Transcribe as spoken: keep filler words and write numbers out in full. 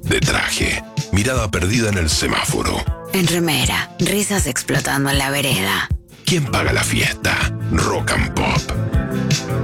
De traje, mirada perdida en el semáforo. En remera, risas explotando en la vereda. ¿Quién paga la fiesta? Rock and Pop.